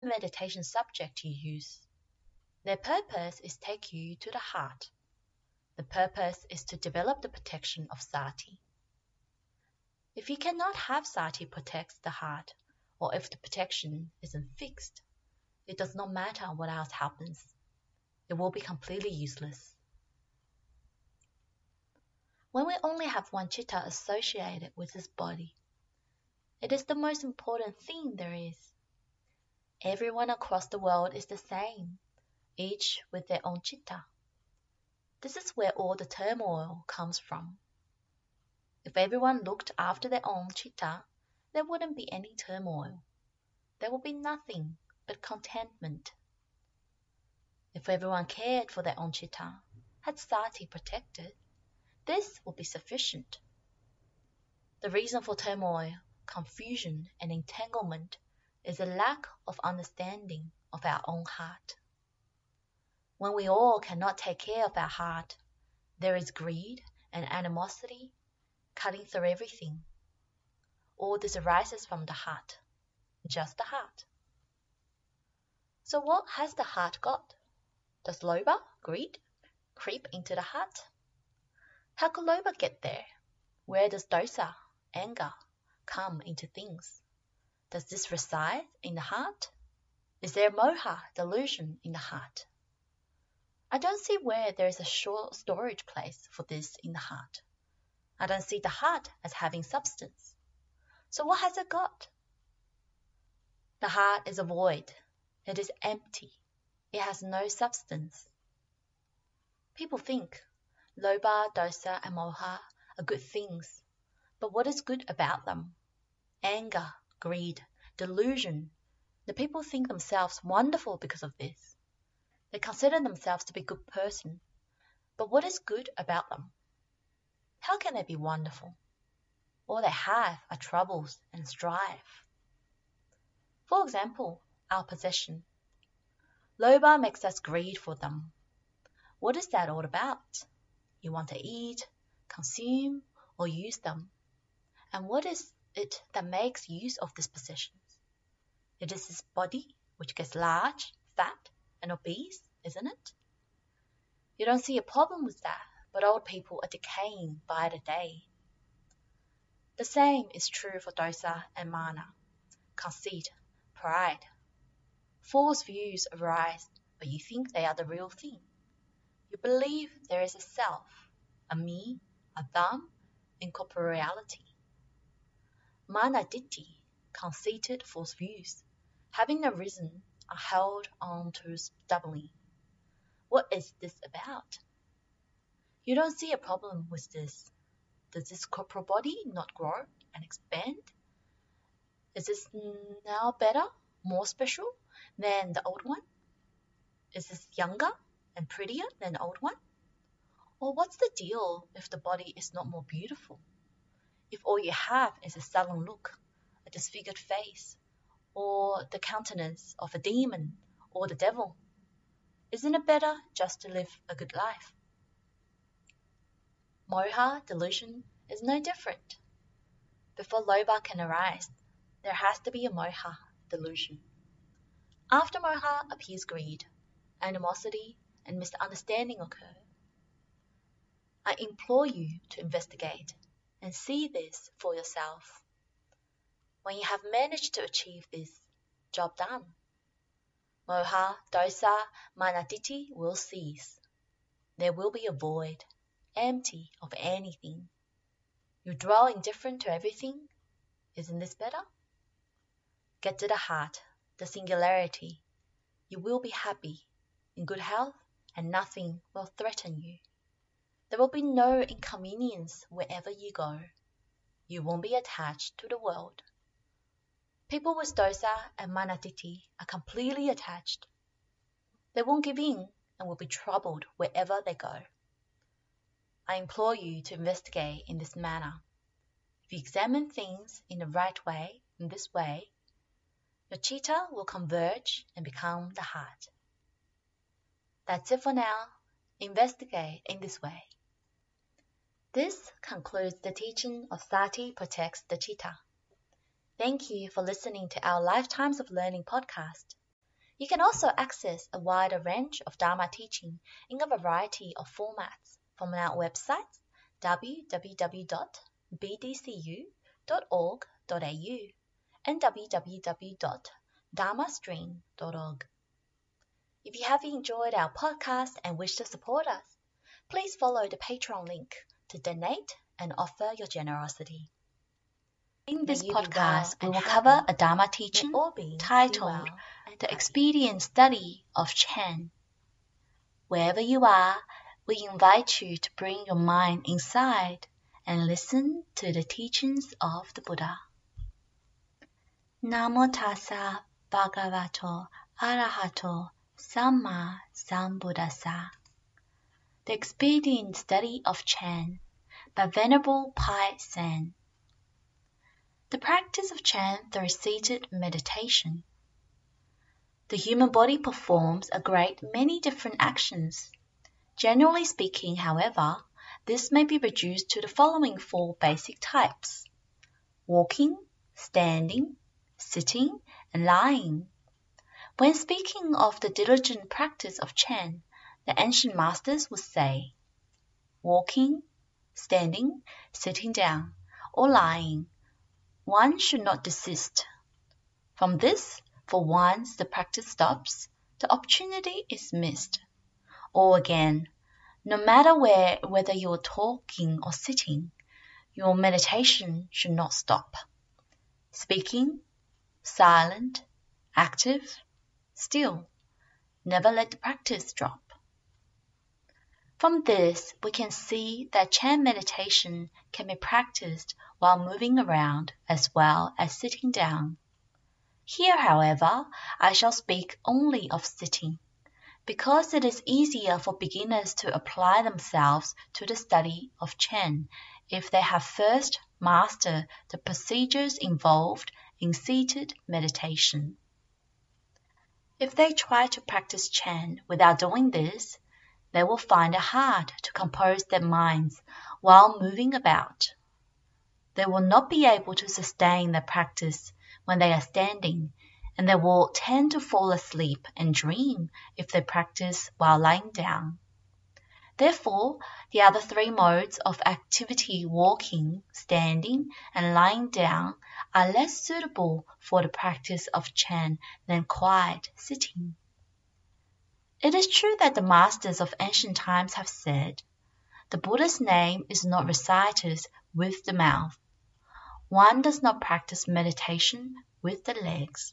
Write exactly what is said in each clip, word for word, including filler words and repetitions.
meditation subject you use. Their purpose is to take you to the heart. The purpose is to develop the protection of sati. If you cannot have sati protects the heart, or if the protection isn't fixed, it does not matter what else happens. It will be completely useless. When we only have one chitta associated with this body, it is the most important thing there is. Everyone across the world is the same, each with their own chitta. This is where all the turmoil comes from. If everyone looked after their own chitta, there wouldn't be any turmoil. There would be nothing but contentment. If everyone cared for their own chitta, had sati protected, this would be sufficient. The reason for turmoil, confusion, and entanglement is a lack of understanding of our own heart. When we all cannot take care of our heart, there is greed and animosity cutting through everything. All this arises from the heart, just the heart. So what has the heart got? Does lobha, greed, creep into the heart? How could lobha get there? Where does dosa, anger, come into things? Does this reside in the heart? Is there moha, delusion, in the heart? I don't see where there is a short storage place for this in the heart. I don't see the heart as having substance. So what has it got? The heart is a void. It is empty. It has no substance. People think lobha, dosa, and moha are good things. But what is good about them? Anger, greed, delusion. The people think themselves wonderful because of this. They consider themselves to be a good person. But what is good about them? How can they be wonderful? All they have are troubles and strife. For example, our possession. Lobha makes us greed for them. What is that all about? You want to eat, consume, or use them. And what is it that makes use of these possessions? It is this body which gets large, fat, and obese, isn't it? You don't see a problem with that, but old people are decaying by the day. The same is true for dosa and mana, conceit, pride. False views arise, but you think they are the real thing. You believe there is a self, a me, a them, in corporeality. Mana ditthi, conceited false views, having arisen, are held on to stubbornly. What is this about? You don't see a problem with this. Does this corporal body not grow and expand? Is this now better, more special than the old one? Is this younger and prettier than the old one? Or what's the deal if the body is not more beautiful? If all you have is a sullen look, a disfigured face, or the countenance of a demon or the devil, isn't it better just to live a good life? Moha, delusion, is no different. Before lobha can arise, there has to be a moha, delusion. After moha appears greed, animosity, and misunderstanding occur. I implore you to investigate and see this for yourself. When you have managed to achieve this, job done. Moha, dosa, mana ditthi will cease. There will be a void, empty of anything. You dwell indifferent to everything. Isn't this better? Get to the heart, the singularity. You will be happy, in good health, and nothing will threaten you. There will be no inconvenience wherever you go. You won't be attached to the world. People with dosa and mana ditthi are completely attached. They won't give in and will be troubled wherever they go. I implore you to investigate in this manner. If you examine things in the right way, in this way, your chitta will converge and become the heart. That's it for now. Investigate in this way. This concludes the teaching of Sati Protects the Chitta. Thank you for listening to our Lifetimes of Learning podcast. You can also access a wider range of Dharma teaching in a variety of formats from our websites w w w dot b d c u dot org dot a u and w w w dot dharma stream dot org. If you have enjoyed our podcast and wish to support us, please follow the Patreon link to donate and offer your generosity. In this podcast, we will cover a Dharma teaching titled The Expedient Study of Chan. Wherever you are, we invite you to bring your mind inside and listen to the teachings of the Buddha. Namo tassa bhagavato arahato samma sambuddhassa. The Expedient Study of Chan by Venerable Pai Sen. The practice of Chan through seated meditation. The human body performs a great many different actions. Generally speaking, however, this may be reduced to the following four basic types: walking, standing, sitting, and lying. When speaking of the diligent practice of Chan, the ancient masters would say, walking, standing, sitting down, or lying, one should not desist. From this, for once the practice stops, the opportunity is missed. Or again, no matter where, whether you're talking or sitting, your meditation should not stop. Speaking, silent, active, still, never let the practice drop. From this, we can see that Chan meditation can be practiced while moving around as well as sitting down. Here, however, I shall speak only of sitting, because it is easier for beginners to apply themselves to the study of Chan if they have first mastered the procedures involved in seated meditation. If they try to practice Chan without doing this, they will find it hard to compose their minds while moving about. They will not be able to sustain their practice when they are standing, and they will tend to fall asleep and dream if they practice while lying down. Therefore, the other three modes of activity, walking, standing, and lying down, are less suitable for the practice of Chan than quiet sitting. It is true that the masters of ancient times have said, the Buddha's name is not recited with the mouth. One does not practice meditation with the legs.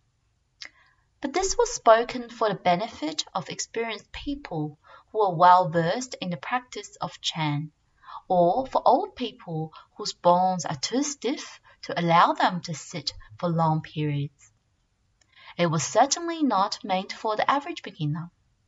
But this was spoken for the benefit of experienced people who are well versed in the practice of Chan, or for old people whose bones are too stiff to allow them to sit for long periods. It was certainly not meant for the average beginner.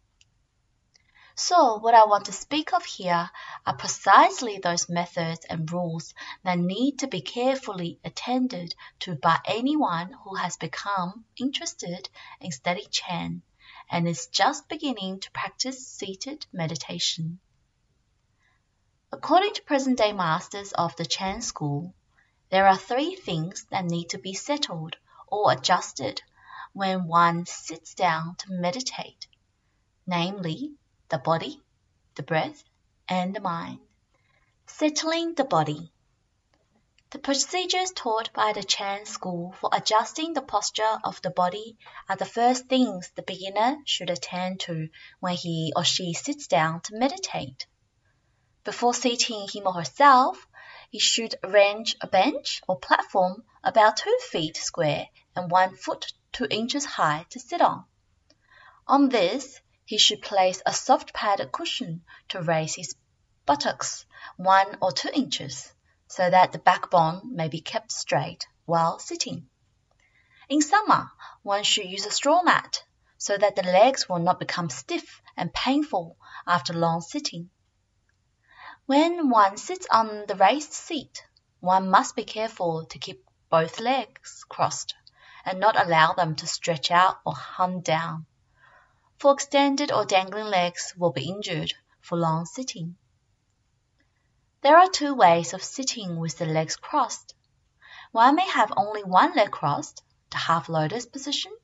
So what I want to speak of here are precisely those methods and rules that need to be carefully attended to by anyone who has become interested in studying Chan and is just beginning to practice seated meditation. According to present-day masters of the Chan school, there are three things that need to be settled or adjusted when one sits down to meditate, namely, the body, the breath, and the mind. Settling the body. The procedures taught by the Chan school for adjusting the posture of the body are the first things the beginner should attend to when he or she sits down to meditate. Before seating him or herself, he should arrange a bench or platform about two feet square and one foot two inches high to sit on. On this, he should place a soft padded cushion to raise his buttocks one or two inches, so that the backbone may be kept straight while sitting. In summer, one should use a straw mat, so that the legs will not become stiff and painful after long sitting. When one sits on the raised seat, one must be careful to keep both legs crossed and not allow them to stretch out or hang down, for extended or dangling legs will be injured for long sitting. There are two ways of sitting with the legs crossed. One may have only one leg crossed, the half lotus position,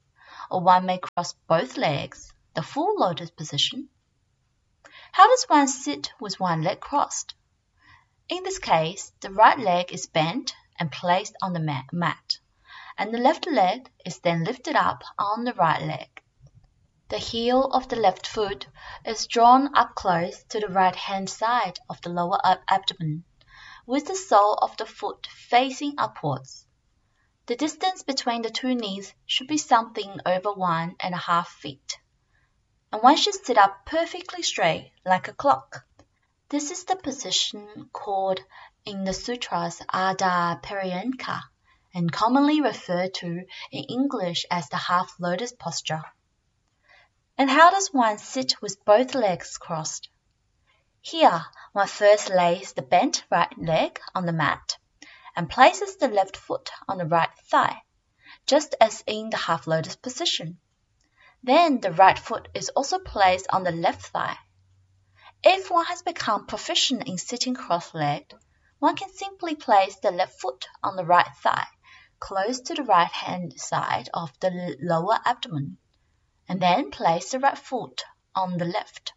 or one may cross both legs, the full lotus position. How does one sit with one leg crossed? In this case, the right leg is bent and placed on the mat, and the left leg is then lifted up on the right leg. The heel of the left foot is drawn up close to the right-hand side of the lower abdomen, with the sole of the foot facing upwards. The distance between the two knees should be something over one and a half feet, and one should sit up perfectly straight like a clock. This is the position called in the sutras Ardha Paryanka, and commonly referred to in English as the half lotus posture. And how does one sit with both legs crossed? Here, one first lays the bent right leg on the mat and places the left foot on the right thigh, just as in the half lotus position. Then the right foot is also placed on the left thigh. If one has become proficient in sitting cross-legged, one can simply place the left foot on the right thigh, close to the right-hand side of the lower abdomen, and then place the right foot on the left.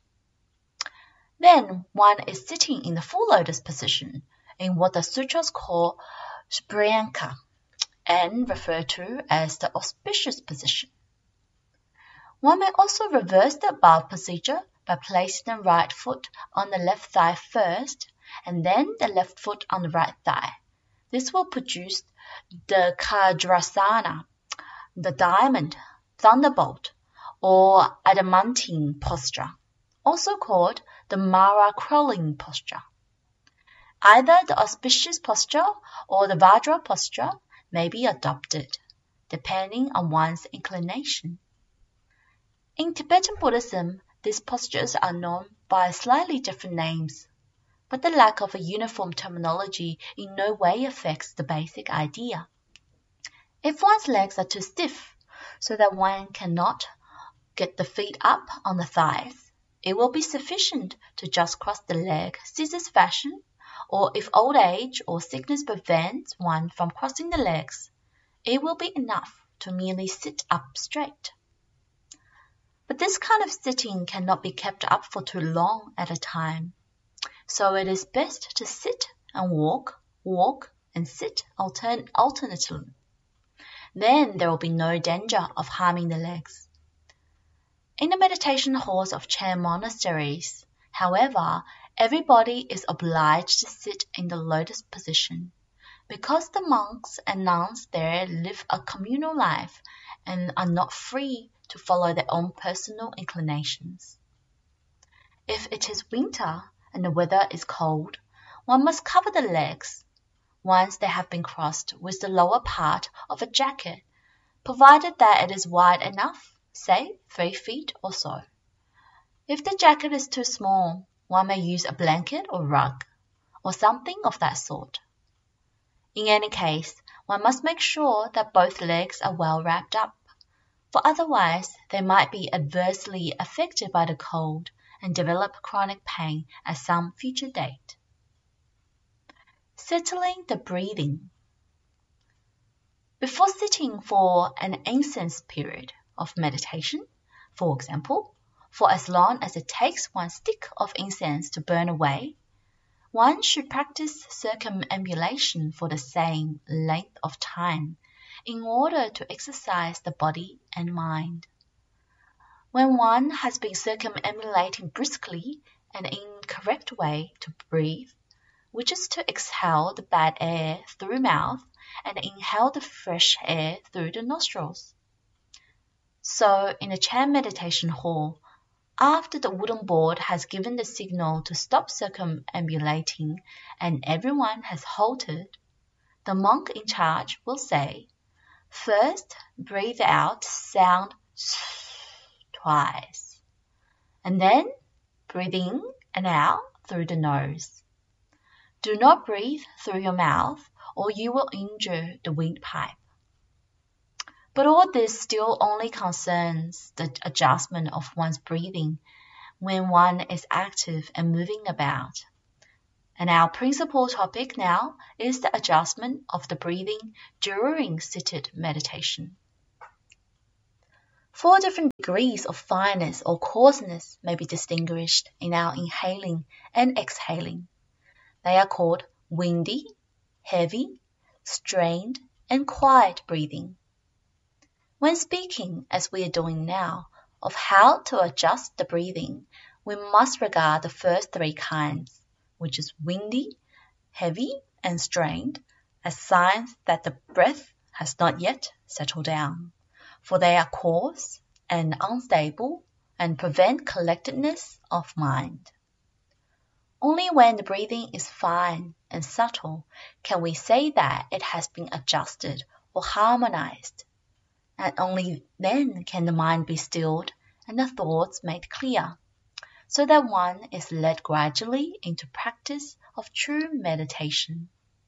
Then one is sitting in the full lotus position, in what the sutras call Shpriyanka, and referred to as the auspicious position. One may also reverse the above procedure by placing the right foot on the left thigh first, and then the left foot on the right thigh. This will produce the Kadrasana, the diamond, thunderbolt, or adamantine posture, also called the Mara crawling posture. Either the auspicious posture or the Vajra posture may be adopted, depending on one's inclination. In Tibetan Buddhism, these postures are known by slightly different names, but the lack of a uniform terminology in no way affects the basic idea. If one's legs are too stiff, so that one cannot get the feet up on the thighs, it will be sufficient to just cross the leg scissors fashion, or if old age or sickness prevents one from crossing the legs, it will be enough to merely sit up straight. But this kind of sitting cannot be kept up for too long at a time, so it is best to sit and walk, walk and sit altern- alternately. Then there will be no danger of harming the legs. In the meditation halls of Chan monasteries, however, everybody is obliged to sit in the lotus position, because the monks and nuns there live a communal life and are not free to follow their own personal inclinations. If it is winter and the weather is cold, one must cover the legs, once they have been crossed, with the lower part of a jacket, provided that it is wide enough, say three feet or so. If the jacket is too small, one may use a blanket or rug, or something of that sort. In any case, one must make sure that both legs are well wrapped up, for otherwise they might be adversely affected by the cold and develop chronic pain at some future date. Settling the breathing. Before sitting for an incense period of meditation, for example, for as long as it takes one stick of incense to burn away, one should practice circumambulation for the same length of time in order to exercise the body and mind. When one has been circumambulating briskly and in the correct way to breathe, which is to exhale the bad air through mouth and inhale the fresh air through the nostrils. So in the Chan meditation hall, after the wooden board has given the signal to stop circumambulating and everyone has halted, the monk in charge will say, "First, breathe out sound twice, and then breathe in and out through the nose. Do not breathe through your mouth or you will injure the windpipe." But all this still only concerns the adjustment of one's breathing when one is active and moving about. And our principal topic now is the adjustment of the breathing during seated meditation. Four different degrees of fineness or coarseness may be distinguished in our inhaling and exhaling. They are called windy, heavy, strained, and quiet breathing. When speaking, as we are doing now, of how to adjust the breathing, we must regard the first three kinds, which is windy, heavy, and strained, as signs that the breath has not yet settled down, for they are coarse and unstable and prevent collectedness of mind. Only when the breathing is fine and subtle can we say that it has been adjusted or harmonized, and only then can the mind be stilled and the thoughts made clear, so that one is led gradually into practice of true meditation.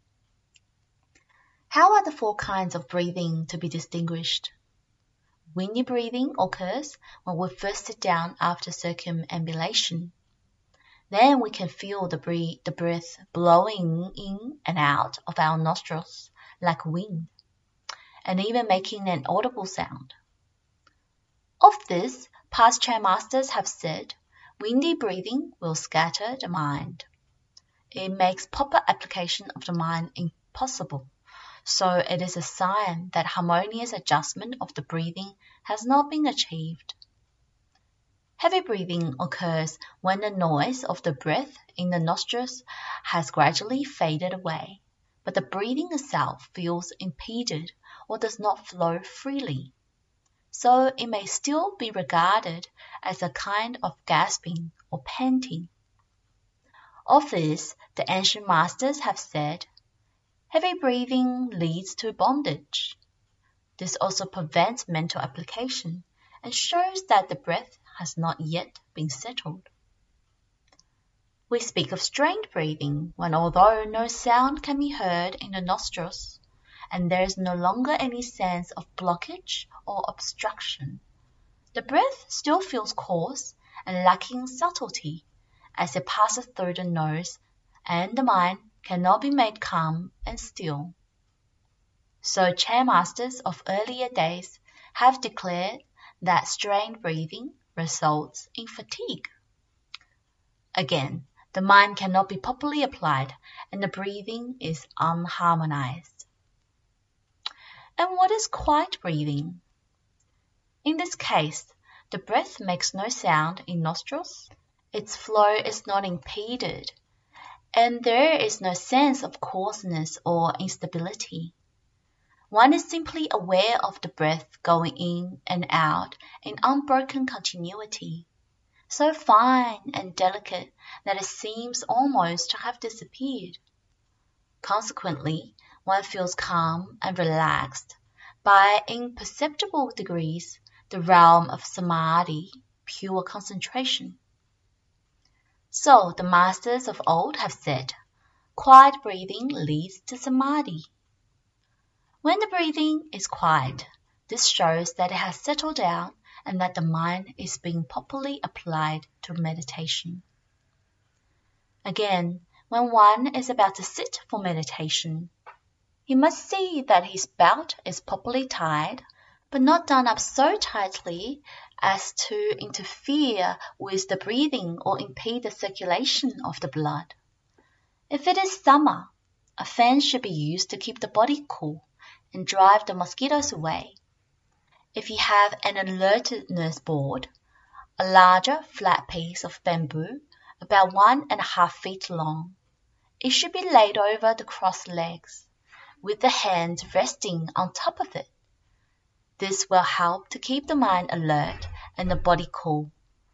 How are the four kinds of breathing to be distinguished? Windy breathing occurs when we first sit down after circumambulation. Then we can feel the, breath, the breath blowing in and out of our nostrils like wind, and even making an audible sound. Of this, past Chan masters have said, windy breathing will scatter the mind. It makes proper application of the mind impossible, so it is a sign that harmonious adjustment of the breathing has not been achieved. Heavy breathing occurs when the noise of the breath in the nostrils has gradually faded away, but the breathing itself feels impeded or does not flow freely. So it may still be regarded as a kind of gasping or panting. Of this, the ancient masters have said, heavy breathing leads to bondage. This also prevents mental application and shows that the breath has not yet been settled. We speak of strained breathing when, although no sound can be heard in the nostrils, and there is no longer any sense of blockage or obstruction, the breath still feels coarse and lacking subtlety as it passes through the nose, and the mind cannot be made calm and still. So Chan masters of earlier days have declared that strained breathing results in fatigue. Again, the mind cannot be properly applied and the breathing is unharmonized. And what is quiet breathing? In this case, the breath makes no sound in nostrils, its flow is not impeded, and there is no sense of coarseness or instability. One is simply aware of the breath going in and out in unbroken continuity, so fine and delicate that it seems almost to have disappeared. Consequently, one feels calm and relaxed by imperceptible degrees, the realm of samadhi, pure concentration. So the masters of old have said, quiet breathing leads to samadhi. When the breathing is quiet, this shows that it has settled down and that the mind is being properly applied to meditation. Again, when one is about to sit for meditation, he must see that his belt is properly tied, but not done up so tightly as to interfere with the breathing or impede the circulation of the blood. If it is summer, a fan should be used to keep the body cool and drive the mosquitoes away. If you have an alertness board, a larger flat piece of bamboo about one and a half feet long, it should be laid over the crossed legs, with the hands resting on top of it. This will help to keep the mind alert and the body cool.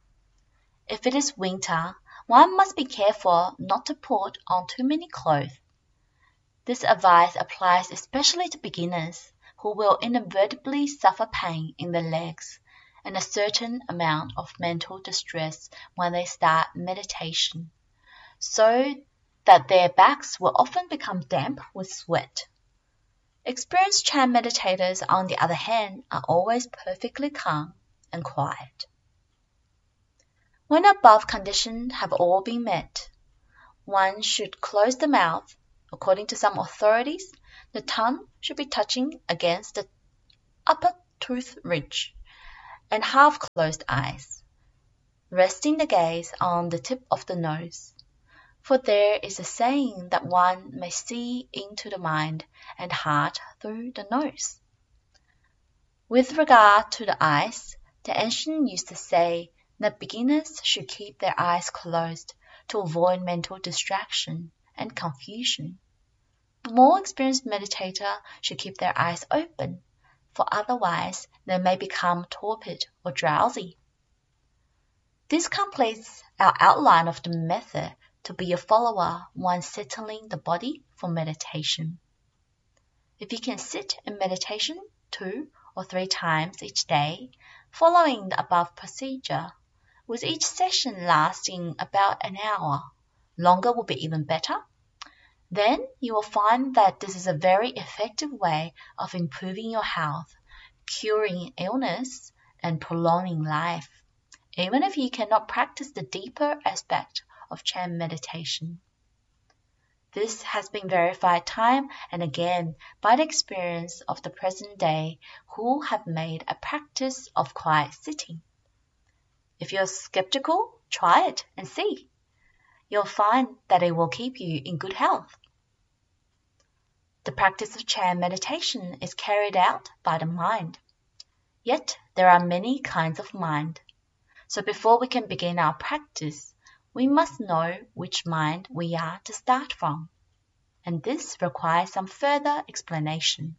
If it is winter, one must be careful not to put on too many clothes. This advice applies especially to beginners who will inevitably suffer pain in the legs and a certain amount of mental distress when they start meditation, so that their backs will often become damp with sweat. Experienced Chan meditators, on the other hand, are always perfectly calm and quiet. When above conditions have all been met, one should close the mouth. According to some authorities, the tongue should be touching against the upper tooth ridge, and half-closed eyes, resting the gaze on the tip of the nose. For there is a saying that one may see into the mind and heart through the nose. With regard to the eyes, the ancients used to say that beginners should keep their eyes closed to avoid mental distraction and confusion. The more experienced meditator should keep their eyes open, for otherwise they may become torpid or drowsy. This completes our outline of the method to be a follower when settling the body for meditation. If you can sit in meditation two or three times each day, following the above procedure, with each session lasting about an hour, longer will be even better, then you will find that this is a very effective way of improving your health, curing illness, and prolonging life, even if you cannot practice the deeper aspect of Chan meditation. This has been verified time and again by the experience of the present day who have made a practice of quiet sitting. If you're skeptical, try it and see. You'll find that it will keep you in good health. The practice of Chan meditation is carried out by the mind. Yet there are many kinds of mind. So before we can begin our practice, we must know which mind we are to start from, and this requires some further explanation.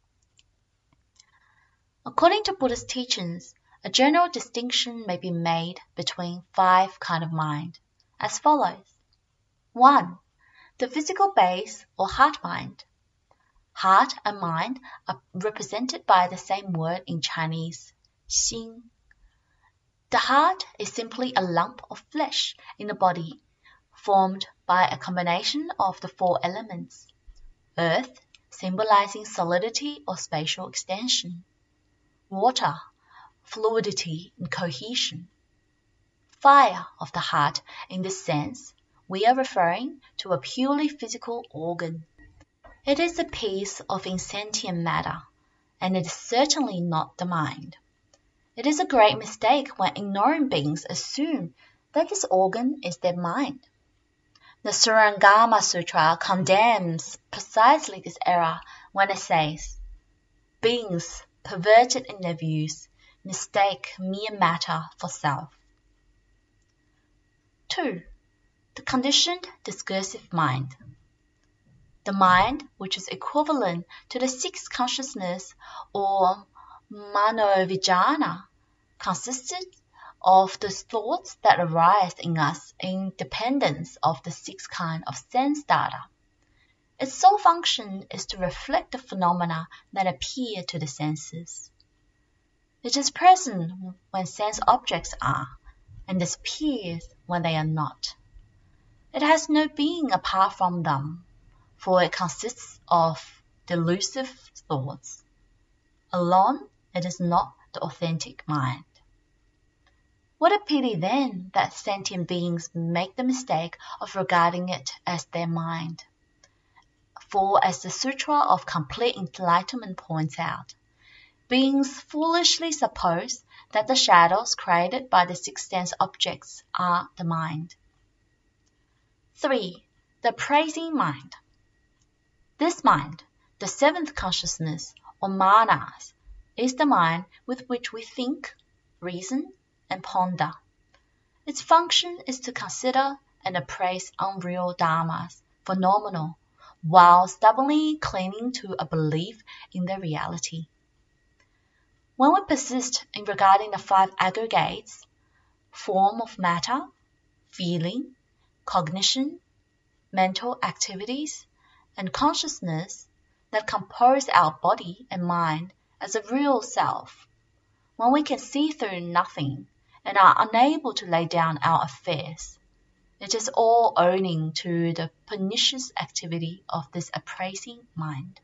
According to Buddha's teachings, a general distinction may be made between five kinds of mind, as follows. one. The physical base or heart mind. Heart and mind are represented by the same word in Chinese, 心. The heart is simply a lump of flesh in the body, formed by a combination of the four elements. Earth, symbolizing solidity or spatial extension. Water, fluidity and cohesion. Fire of the heart, in this sense, we are referring to a purely physical organ. It is a piece of insentient matter, and it is certainly not the mind. It is a great mistake when ignorant beings assume that this organ is their mind. The Surangama Sutra condemns precisely this error when it says, beings perverted in their views mistake mere matter for self. two. The conditioned discursive mind. The mind, which is equivalent to the sixth consciousness or Manovijnana, consisted of the thoughts that arise in us in dependence of the six kinds of sense data. Its sole function is to reflect the phenomena that appear to the senses. It is present when sense objects are, and disappears when they are not. It has no being apart from them, for it consists of delusive thoughts. Alone, it is not the authentic mind. What a pity then that sentient beings make the mistake of regarding it as their mind. For as the Sutra of Complete Enlightenment points out, beings foolishly suppose that the shadows created by the six sense objects are the mind. three. The appraising mind. This mind, the seventh consciousness or manas, is the mind with which we think, reason, and ponder. Its function is to consider and appraise unreal dharmas, phenomenal, while stubbornly clinging to a belief in their reality. When we persist in regarding the five aggregates, form of matter, feeling, cognition, mental activities, and consciousness that compose our body and mind as a real self, when we can see through nothing and are unable to lay down our affairs, it is all owing to the pernicious activity of this appraising mind.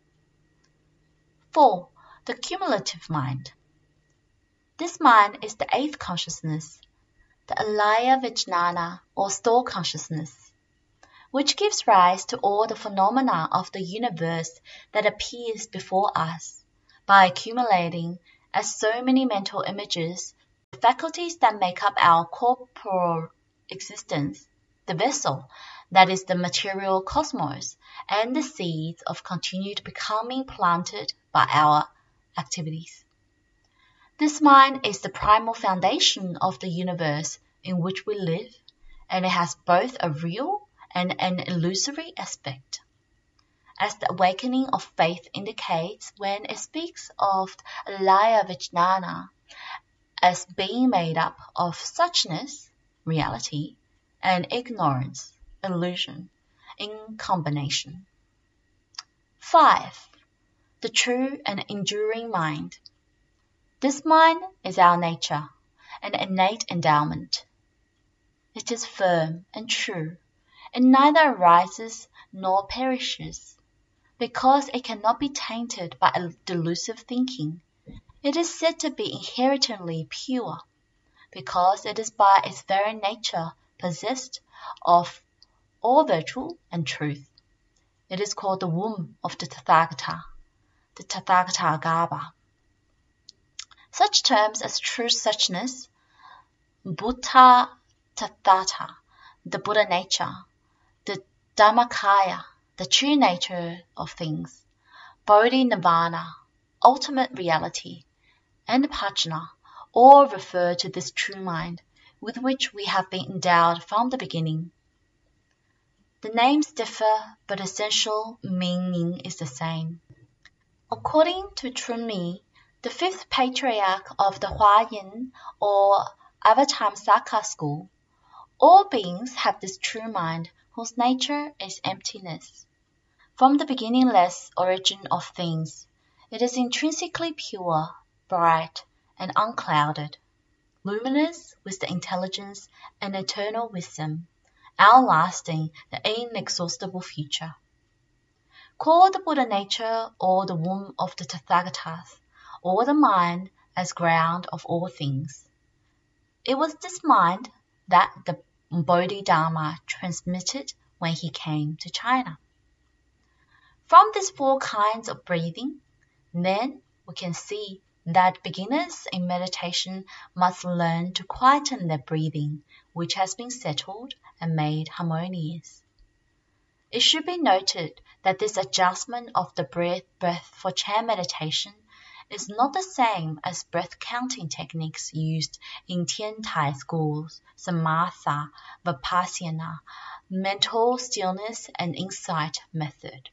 four. The cumulative mind. This mind is the eighth consciousness, the alaya vijnana or store consciousness, which gives rise to all the phenomena of the universe that appears before us by accumulating as so many mental images, the faculties that make up our corporal existence, the vessel, that is the material cosmos, and the seeds of continued becoming planted by our activities. This mind is the primal foundation of the universe in which we live, and it has both a real and an illusory aspect. As the awakening of faith indicates when it speaks of Laya Vijnana as being made up of suchness, reality, and ignorance, illusion, in combination. five. The true and enduring mind. This mind is our nature, an innate endowment. It is firm and true, and neither arises nor perishes, because it cannot be tainted by a delusive thinking. It is said to be inherently pure, because it is by its very nature possessed of all virtue and truth. It is called the womb of the Tathagata, the Tathagata Garbha. Such terms as true suchness, Buddha Tathata, the Buddha nature, the Dhammakaya, the true nature of things, Bodhi Nirvana, ultimate reality, and Prajna all refer to this true mind with which we have been endowed from the beginning. The names differ, but essential meaning is the same. According to Chunmi, the fifth patriarch of the Huayan or Avatamsaka school, all beings have this true mind whose nature is emptiness. From the beginningless origin of things, it is intrinsically pure, bright, and unclouded, luminous with the intelligence and eternal wisdom, outlasting the inexhaustible future. Call the Buddha nature or the womb of the Tathagatas, or the mind as ground of all things. It was this mind that the Bodhidharma transmitted when he came to China. From these four kinds of breathing, then we can see that beginners in meditation must learn to quieten their breathing, which has been settled and made harmonious. It should be noted that this adjustment of the breath, breath for Chan meditation is not the same as breath counting techniques used in Tian Tai schools, Samatha, Vipassana, mental stillness and insight method.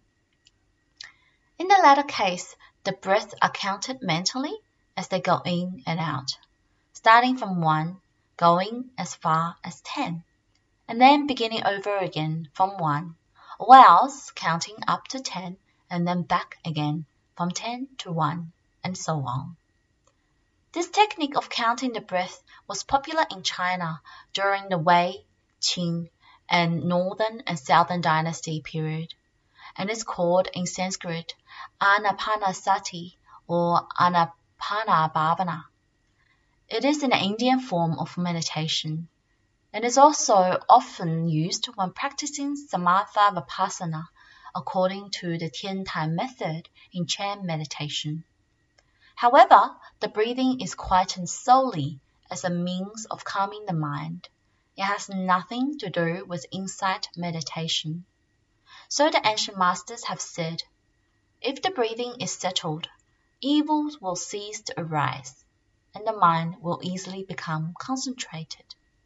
In the latter case, the breaths are counted mentally as they go in and out, starting from one, going as far as ten, and then beginning over again from one, or else counting up to ten and then back again from ten to one, and so on. This technique of counting the breath was popular in China during the Wei, Qing, and Northern and Southern Dynasty period, and is called in Sanskrit Anapanasati or Anapanabhavana. It is an Indian form of meditation, and is also often used when practicing Samatha Vipassana according to the Tian Tai method in Chan meditation. However, the breathing is quietened solely as a means of calming the mind. It has nothing to do with insight meditation. So the ancient masters have said, if the breathing is settled, evils will cease to arise, and the mind will easily become concentrated.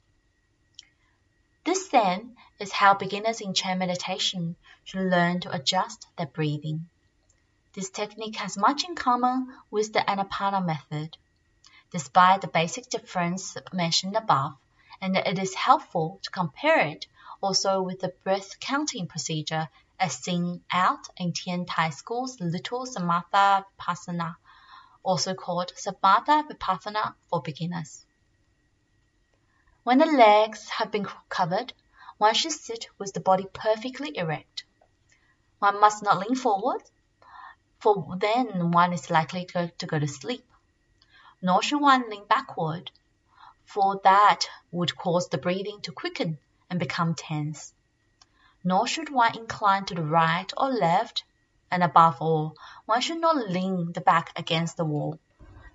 This then is how beginners in Chan meditation should learn to adjust their breathing. This technique has much in common with the Anapana method, despite the basic difference mentioned above, and it is helpful to compare it also with the breath counting procedure as seen out in Tian Tai school's Little Samatha Vipassana, also called Samatha Vipassana for beginners. When the legs have been covered, one should sit with the body perfectly erect. One must not lean forward, for then one is likely to go to, go to sleep. Nor should one lean backward, for that would cause the breathing to quicken and become tense. Nor should one incline to the right or left, and above all, one should not lean the back against the wall,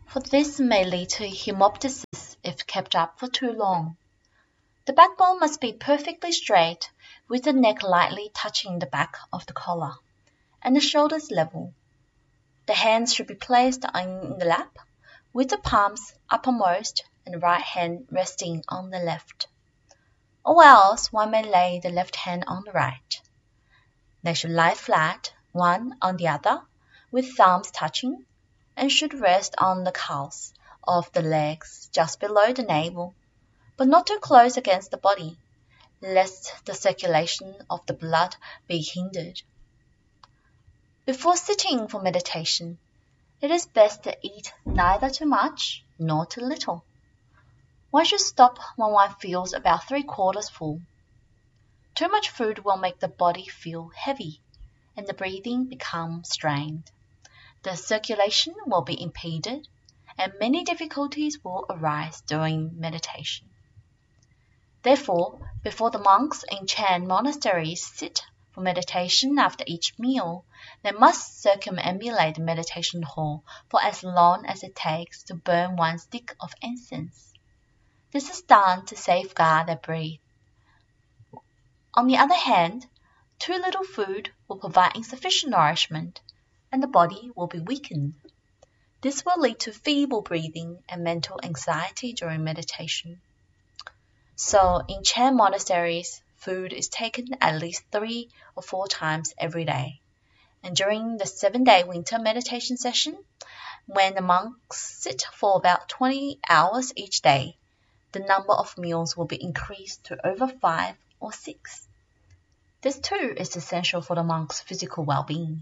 for this may lead to hemoptysis if kept up for too long. The backbone must be perfectly straight, with the neck lightly touching the back of the collar, and the shoulders level. The hands should be placed in the lap, with the palms uppermost and the right hand resting on the left. Or else one may lay the left hand on the right. They should lie flat, one on the other, with thumbs touching, and should rest on the calves of the legs just below the navel, but not too close against the body, lest the circulation of the blood be hindered. Before sitting for meditation, it is best to eat neither too much nor too little. One should stop when one feels about three quarters full. Too much food will make the body feel heavy, and the breathing become strained. The circulation will be impeded, and many difficulties will arise during meditation. Therefore, before the monks in Chan monasteries sit for meditation after each meal, they must circumambulate the meditation hall for as long as it takes to burn one stick of incense. This is done to safeguard their breath. On the other hand, too little food will provide insufficient nourishment, and the body will be weakened. This will lead to feeble breathing and mental anxiety during meditation. So, in Chan monasteries, food is taken at least three or four times every day. And during the seven-day winter meditation session, when the monks sit for about twenty hours each day, the number of meals will be increased to over five or six. This too is essential for the monk's physical well-being.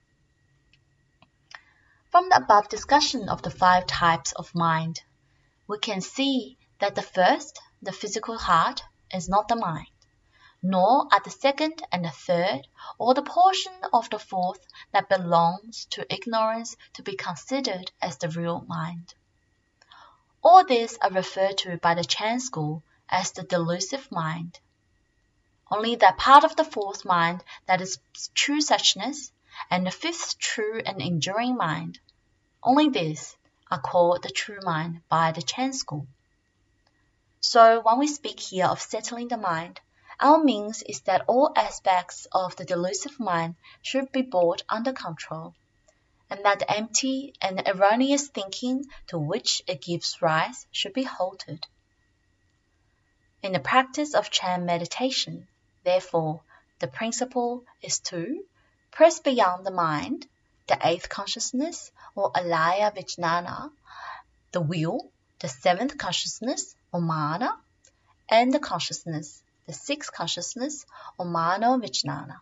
From the above discussion of the five types of mind, we can see that the first, the physical heart, is not the mind, nor are the second and the third, or the portion of the fourth that belongs to ignorance, to be considered as the real mind. All these are referred to by the Chan school as the delusive mind. Only that part of the fourth mind that is true suchness, and the fifth true and enduring mind, only these are called the true mind by the Chan school. So when we speak here of settling the mind, our means is that all aspects of the delusive mind should be brought under control, and that the empty and erroneous thinking to which it gives rise should be halted. In the practice of Chan meditation, therefore, the principle is to press beyond the mind, the eighth consciousness or alaya vijnana, the will, the seventh consciousness or mana, and the consciousness, the sixth consciousness or mano vijnana.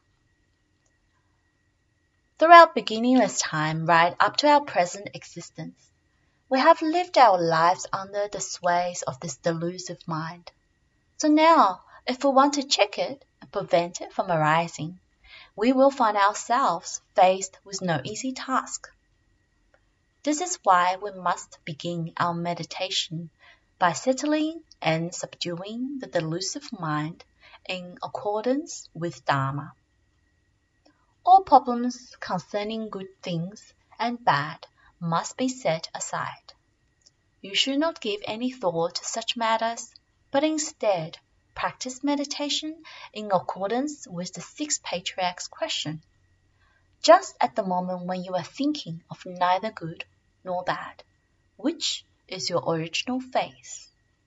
Throughout beginningless time right up to our present existence, we have lived our lives under the sways of this delusive mind. So now, if we want to check it and prevent it from arising, we will find ourselves faced with no easy task. This is why we must begin our meditation by settling and subduing the delusive mind in accordance with Dharma. All problems concerning good things and bad must be set aside. You should not give any thought to such matters, but instead practice meditation in accordance with the six patriarchs' question, just at the moment when you are thinking of neither good nor bad, which is your original face.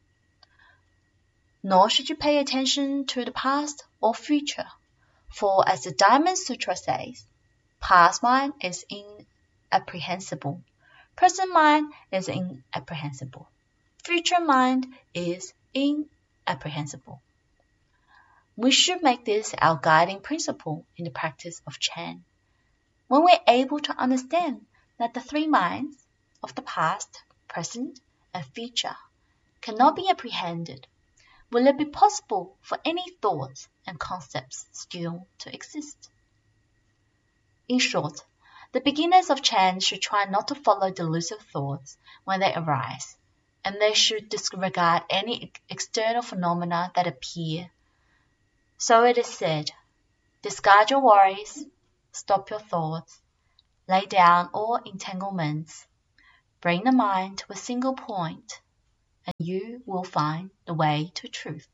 Nor should you pay attention to the past or future, for as the Diamond Sutra says, past mind is inapprehensible, present mind is inapprehensible, future mind is inapprehensible. We should make this our guiding principle in the practice of Chan. When we're able to understand that the three minds of the past, present, and future cannot be apprehended, will it be possible for any thoughts and concepts still to exist? In short, the beginners of Chan should try not to follow delusive thoughts when they arise, and they should disregard any external phenomena that appear. So it is said, discard your worries, stop your thoughts, lay down all entanglements, Bring the mind to a single point, and you will find the way to truth.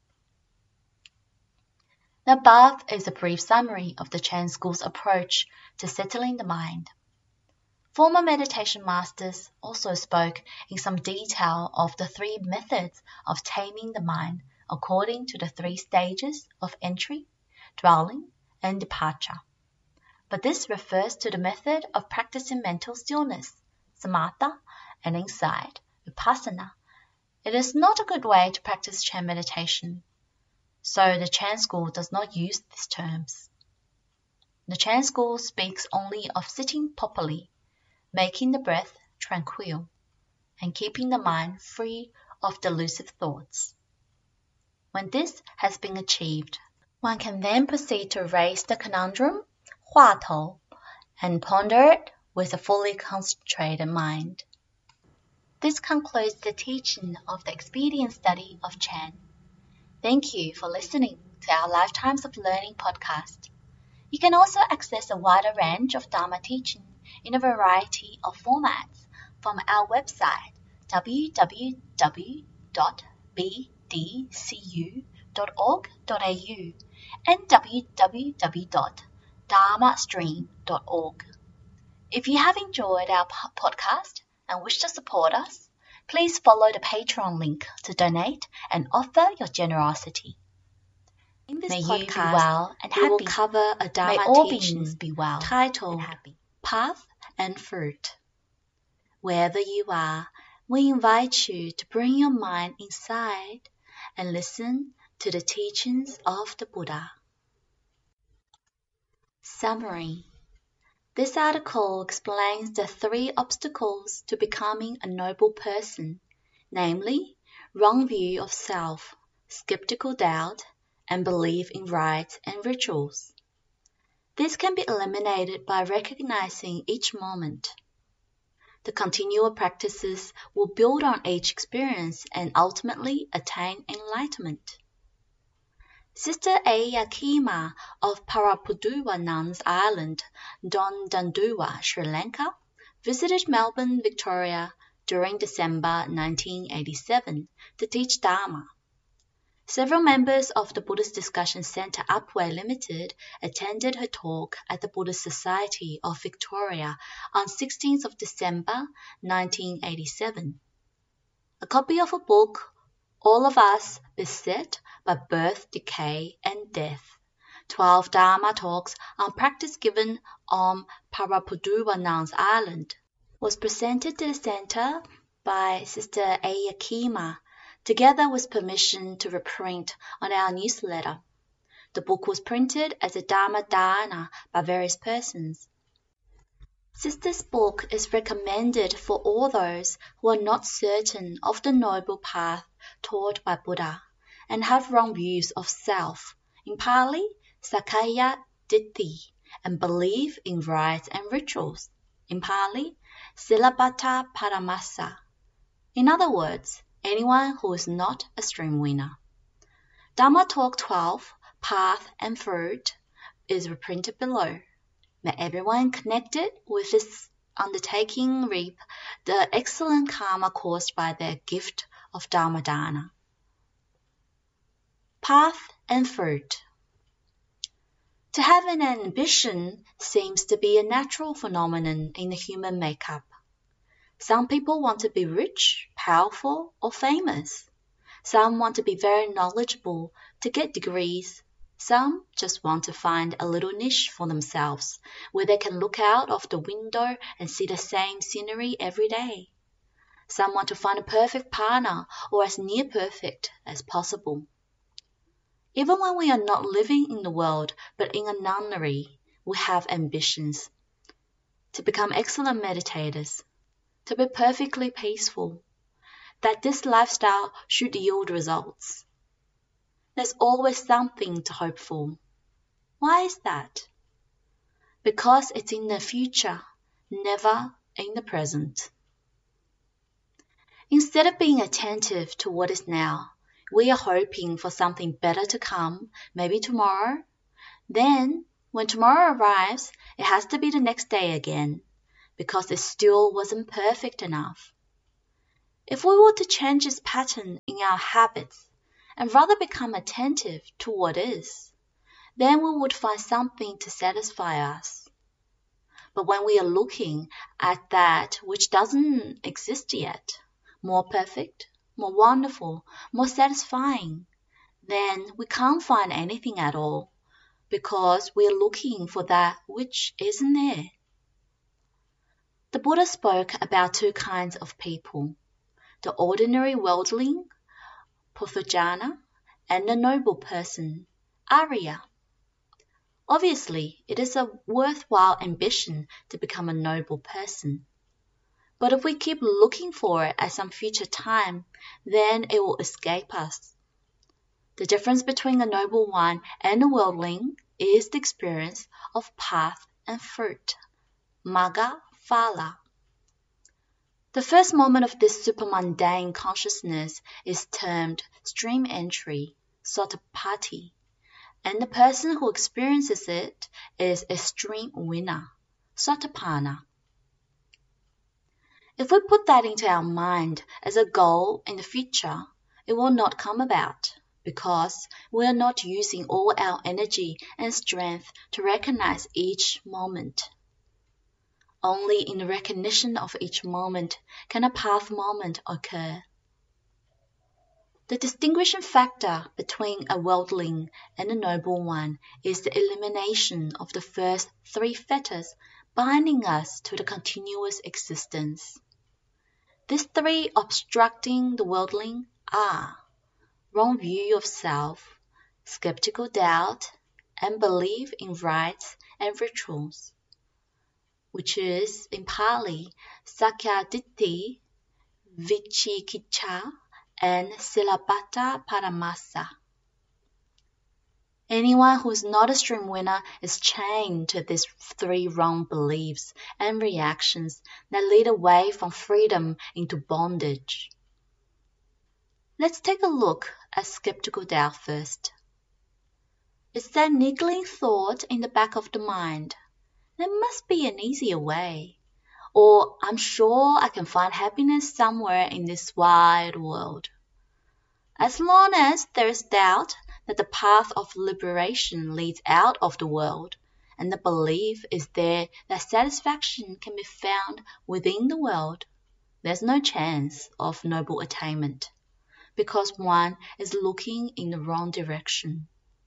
The above is a brief summary of the Chan school's approach to settling the mind. Former meditation masters also spoke in some detail of the three methods of taming the mind according to the three stages of entry, dwelling, and departure. But this refers to the method of practicing mental stillness, samatha, and insight, vipassana. It is not a good way to practice Chan meditation, so the Chan school does not use these terms. The Chan school speaks only of sitting properly, making the breath tranquil, and keeping the mind free of delusive thoughts. When this has been achieved, one can then proceed to raise the conundrum, hua tou, and ponder it with a fully concentrated mind. This concludes the teaching of the expedient study of Chan. Thank you for listening to our Lifetimes of Learning podcast. You can also access a wider range of Dharma teaching in a variety of formats from our website w w w dot b d c u dot org dot a u and w w w dot dharma stream dot org. If you have enjoyed our podcast and wish to support us, please follow the Patreon link to donate and offer your generosity. In this May podcast, you be well and happy. We will cover a Dharma May all teaching beings be well titled Path and Fruit. Wherever you are, we invite you to bring your mind inside and listen to the teachings of the Buddha. Summary. This article explains the three obstacles to becoming a noble person, namely, wrong view of self, skeptical doubt, and belief in rites and rituals. This can be eliminated by recognizing each moment. The continual practices will build on each experience and ultimately attain enlightenment. Sister Ayakima of Parapuduwa Nuns Island, Dondandua, Sri Lanka, visited Melbourne, Victoria during December nineteen eighty-seven to teach Dharma. Several members of the Buddhist Discussion Centre Upwey Limited attended her talk at the Buddhist Society of Victoria on sixteenth of December nineteen eighty-seven. A copy of a book, All of Us Beset by Birth, Decay and Death, twelve Dharma talks on practice given on Parapuduwa Nuns Island, was presented to the centre by Sister Ayakima, together with permission to reprint on our newsletter. The book was printed as a Dharma Dana by various persons. Sister's book is recommended for all those who are not certain of the noble path taught by Buddha and have wrong views of self, in Pali, Sakaya Ditti, and believe in rites and rituals, in Pali, Silabata Paramasa. In other words, anyone who is not a stream winner. Dharma Talk twelve, Path and Fruit, is reprinted below. May everyone connected with this undertaking reap the excellent karma caused by their gift of Dharma Dana. Path and Fruit. To have an ambition seems to be a natural phenomenon in the human makeup. Some people want to be rich, powerful, or famous. Some want to be very knowledgeable to get degrees. Some just want to find a little niche for themselves where they can look out of the window and see the same scenery every day. Some want to find a perfect partner or as near perfect as possible. Even when we are not living in the world but in a nunnery, we have ambitions. To become excellent meditators, to be perfectly peaceful, that this lifestyle should yield results. There's always something to hope for. Why is that? Because it's in the future, never in the present. Instead of being attentive to what is now, we are hoping for something better to come, maybe tomorrow. Then, when tomorrow arrives, it has to be the next day again, because it still wasn't perfect enough. If we were to change this pattern in our habits and rather become attentive to what is, then we would find something to satisfy us. But when we are looking at that which doesn't exist yet, more perfect, more wonderful, more satisfying, then we can't find anything at all, because we are looking for that which isn't there. The Buddha spoke about two kinds of people, the ordinary worldling, Puthujjana, and the noble person, Arya. Obviously, it is a worthwhile ambition to become a noble person. But if we keep looking for it at some future time, then it will escape us. The difference between a noble one and a worldling is the experience of path and fruit, Magga Phala. The first moment of this supermundane consciousness is termed stream entry, Sotapanti, and the person who experiences it is a stream winner, Sotapanna. If we put that into our mind as a goal in the future, it will not come about, because we are not using all our energy and strength to recognize each moment. Only in the recognition of each moment can a path moment occur. The distinguishing factor between a worldling and a noble one is the elimination of the first three fetters binding us to the continuous existence. These three obstructing the worldling are wrong view of self, skeptical doubt, and belief in rites and rituals, which is in Pali, Sakkayaditthi, Vicikiccha, and Silabbata Paramasa. Anyone who is not a stream winner is chained to these three wrong beliefs and reactions that lead away from freedom into bondage. Let's take a look at skeptical doubt first. It's that niggling thought in the back of the mind. There must be an easier way, or I'm sure I can find happiness somewhere in this wide world. As long as there is doubt that the path of liberation leads out of the world, and the belief is there that satisfaction can be found within the world, there's no chance of noble attainment, because one is looking in the wrong direction.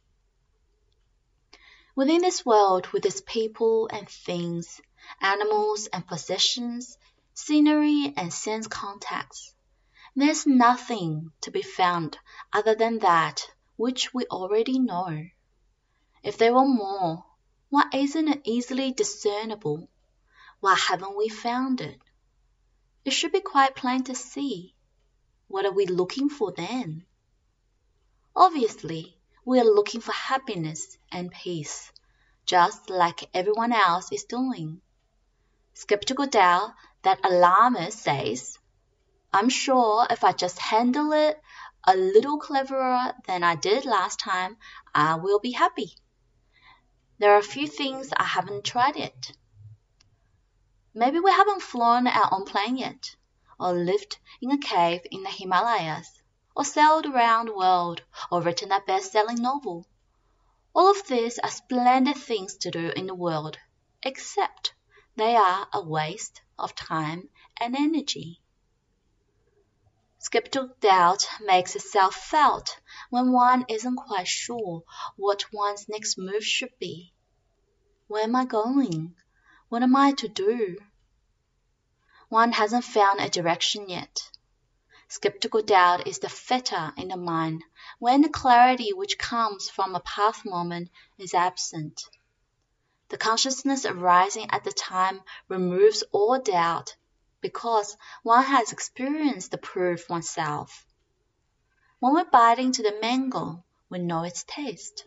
Within this world, with its people and things, animals and possessions, scenery and sense contacts, there's nothing to be found other than that which we already know. If there were more, why isn't it easily discernible? Why haven't we found it? It should be quite plain to see. What are we looking for then? Obviously, we are looking for happiness and peace, just like everyone else is doing. Skeptical doubt that alarmist says, I'm sure if I just handle it a little cleverer than I did last time, I will be happy. There are a few things I haven't tried yet. Maybe we haven't flown our own plane yet, or lived in a cave in the Himalayas, or sailed around the world, or written a best-selling novel. All of these are splendid things to do in the world, except they are a waste of time and energy. Skeptical doubt makes itself felt when one isn't quite sure what one's next move should be. Where am I going? What am I to do? One hasn't found a direction yet. Skeptical doubt is the fetter in the mind when the clarity which comes from a path moment is absent. The consciousness arising at the time removes all doubt, because one has experienced the proof oneself. When we're biting into the mango, we know its taste.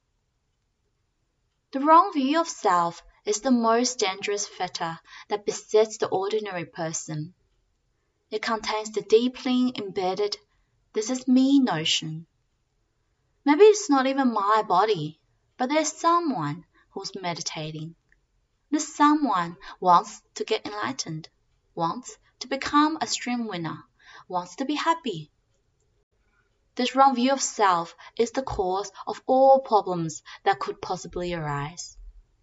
The wrong view of self is the most dangerous fetter that besets the ordinary person. It contains the deeply embedded "this is me" notion. Maybe it's not even my body, but there's someone who's meditating. This someone wants to get enlightened, wants to become a stream winner, wants to be happy. This wrong view of self is the cause of all problems that could possibly arise.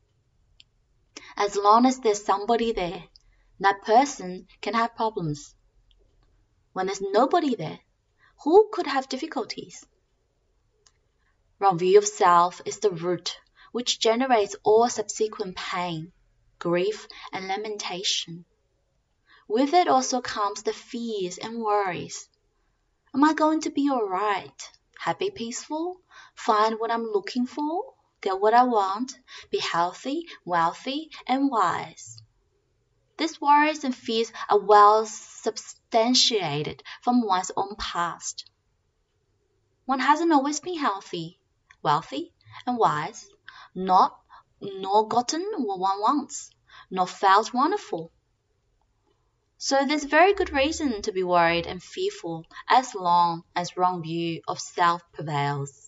As long as there's somebody there, that person can have problems. When there's nobody there, who could have difficulties? Wrong view of self is the root which generates all subsequent pain, grief, and lamentation. With it also comes the fears and worries. Am I going to be all right? Happy, peaceful? Find what I'm looking for? Get what I want? Be healthy, wealthy, and wise? These worries and fears are well substantiated from one's own past. One hasn't always been healthy, wealthy, and wise, not nor gotten what one wants, nor felt wonderful. So there's very good reason to be worried and fearful as long as wrong view of self prevails.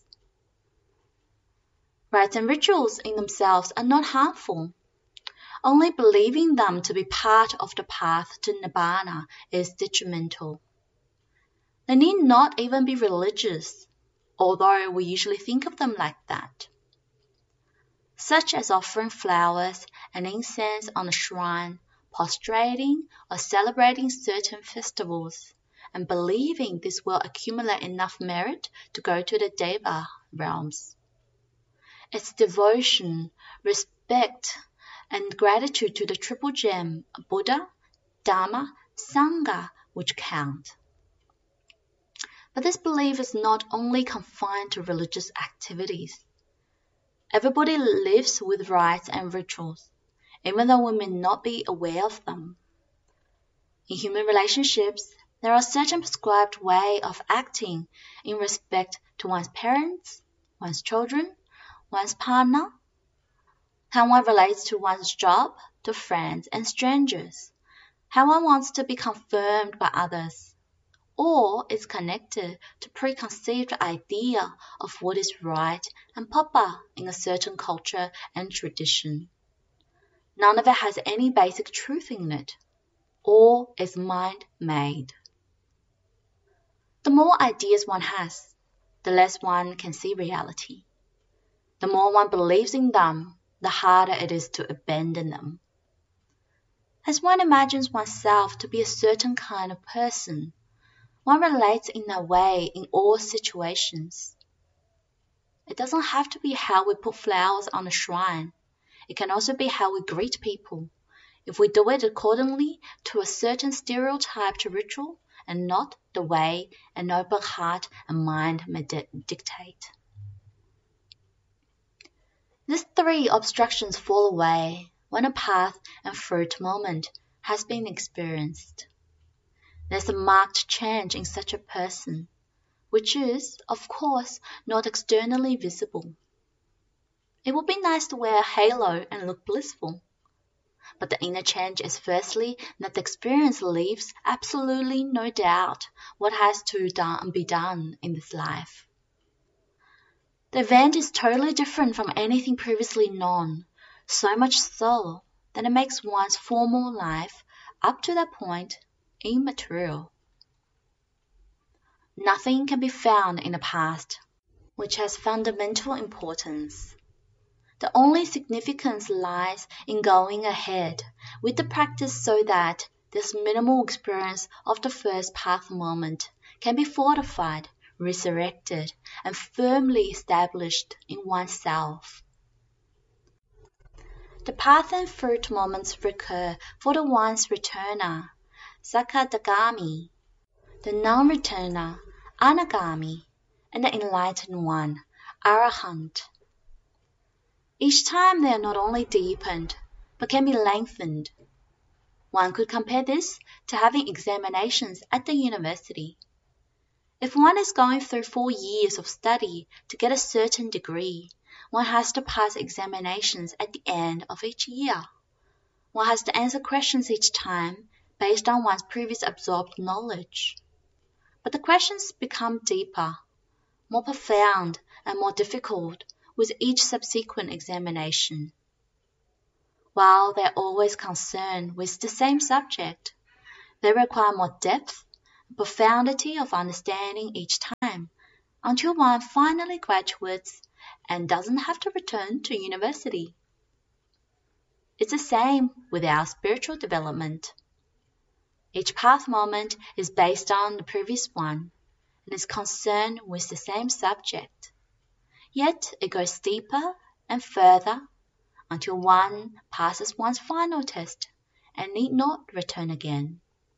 Rites and rituals in themselves are not harmful. Only believing them to be part of the path to Nibbana is detrimental. They need not even be religious, although we usually think of them like that. Such as offering flowers and incense on a shrine, prostrating or celebrating certain festivals, and believing this will accumulate enough merit to go to the Deva realms. It's devotion, respect, and gratitude to the triple gem, Buddha, Dharma, Sangha, which count. But this belief is not only confined to religious activities. Everybody lives with rites and rituals, even though we may not be aware of them. In human relationships, there are certain prescribed ways of acting in respect to one's parents, one's children, one's partner, how one relates to one's job, to friends and strangers, how one wants to be confirmed by others, or is connected to preconceived idea of what is right and proper in a certain culture and tradition. None of it has any basic truth in it. All is mind-made. The more ideas one has, the less one can see reality. The more one believes in them, the harder it is to abandon them. As one imagines oneself to be a certain kind of person, one relates in that way in all situations. It doesn't have to be how we put flowers on a shrine. It can also be how we greet people, if we do it accordingly to a certain stereotyped ritual and not the way an open heart and mind may di- dictate. These three obstructions fall away when a path and fruit moment has been experienced. There's a marked change in such a person, which is, of course, not externally visible. It would be nice to wear a halo and look blissful, but the inner change is firstly that the experience leaves absolutely no doubt what has to done, be done in this life. The event is totally different from anything previously known, so much so that it makes one's formal life, up to that point, immaterial. Nothing can be found in the past which has fundamental importance. The only significance lies in going ahead with the practice so that this minimal experience of the first path moment can be fortified, resurrected, and firmly established in oneself. The path and fruit moments recur for the once returner, Sakadagami, the non-returner, Anagami, and the enlightened one, Arahant. Each time they are not only deepened, but can be lengthened. One could compare this to having examinations at the university. If one is going through four years of study to get a certain degree, one has to pass examinations at the end of each year. One has to answer questions each time based on one's previous absorbed knowledge. But the questions become deeper, more profound, and more difficult with each subsequent examination. While they're always concerned with the same subject, they require more depth, profundity of understanding each time, until one finally graduates and doesn't have to return to university. It's the same with our spiritual development. Each path moment is based on the previous one and is concerned with the same subject. Yet it goes deeper and further until one passes one's final test and need not return again.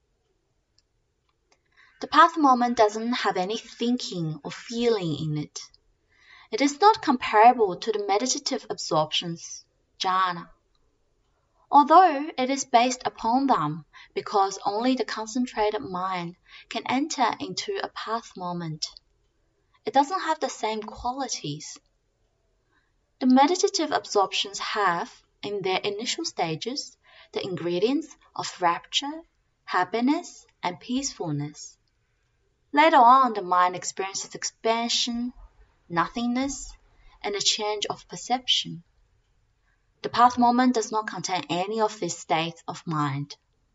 The path moment doesn't have any thinking or feeling in it. It is not comparable to the meditative absorptions, jhana, although it is based upon them because only the concentrated mind can enter into a path moment. It doesn't have the same qualities. The meditative absorptions have, in their initial stages, the ingredients of rapture, happiness, and peacefulness. Later on, the mind experiences expansion, nothingness, and a change of perception. The path moment does not contain any of these states of mind.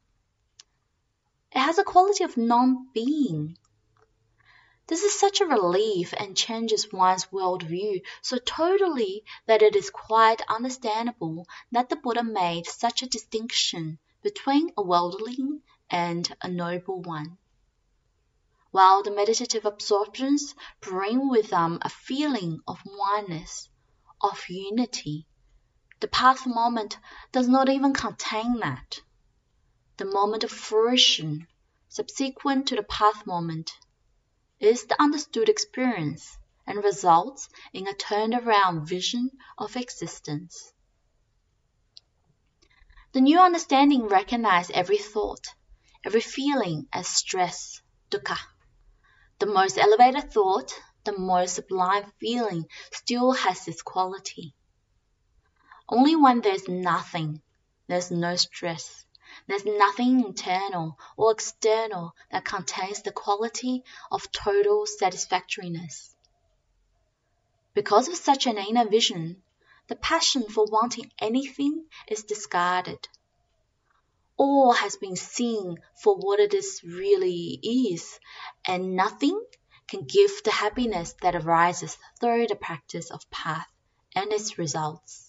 It has a quality of non-being. This is such a relief and changes one's worldview so totally that it is quite understandable that the Buddha made such a distinction between a worldling and a noble one. While the meditative absorptions bring with them a feeling of oneness, of unity, the path moment does not even contain that. The moment of fruition, subsequent to the path moment, is the understood experience and results in a turned around vision of existence. The new understanding recognizes every thought, every feeling as stress, dukkha. The most elevated thought, the most sublime feeling still has this quality. Only when there's nothing, there's no stress. There's nothing internal or external that contains the quality of total satisfactoriness. Because of such an inner vision, the passion for wanting anything is discarded. All has been seen for what it is really is, and nothing can give the happiness that arises through the practice of path and its results.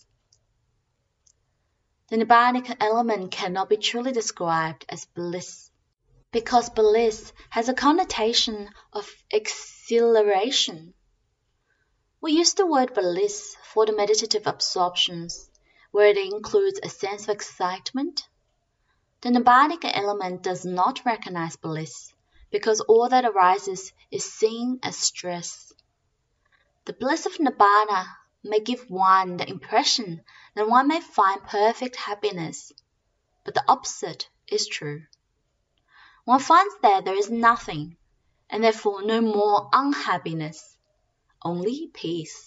The Nibbanic element cannot be truly described as bliss, because bliss has a connotation of exhilaration. We use the word bliss for the meditative absorptions, where it includes a sense of excitement. The Nibbanic element does not recognize bliss, because all that arises is seen as stress. The bliss of Nibbana may give one the impression that one may find perfect happiness, but the opposite is true. One finds that there is nothing, and therefore no more unhappiness, only peace.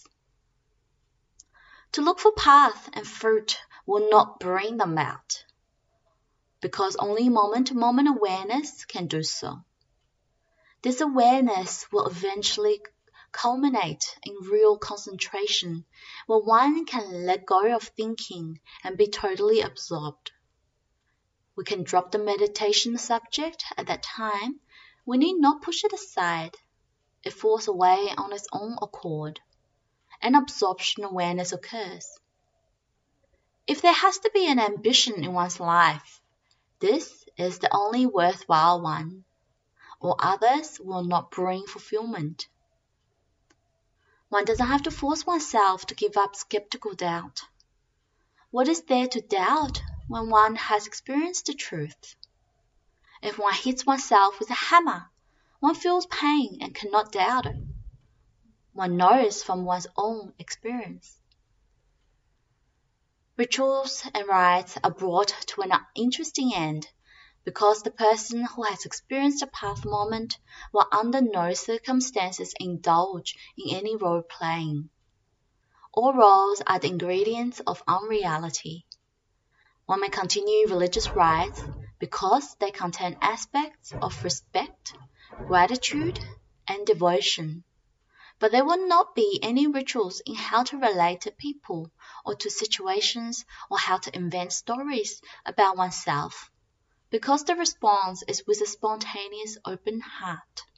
To look for path and fruit will not bring them out, because only moment-to-moment awareness can do so. This awareness will eventually culminate in real concentration, where one can let go of thinking and be totally absorbed. We can drop the meditation subject at that time. We need not push it aside. It falls away on its own accord, and absorption awareness occurs. If there has to be an ambition in one's life, this is the only worthwhile one, or others will not bring fulfillment. One doesn't have to force oneself to give up skeptical doubt. What is there to doubt when one has experienced the truth? If one hits oneself with a hammer, one feels pain and cannot doubt it. One knows from one's own experience. Rituals and rites are brought to an interesting end because the person who has experienced a path moment will under no circumstances indulge in any role-playing. All roles are the ingredients of unreality. One may continue religious rites because they contain aspects of respect, gratitude, and devotion, but there will not be any rituals in how to relate to people or to situations or how to invent stories about oneself, because the response is with a spontaneous open heart.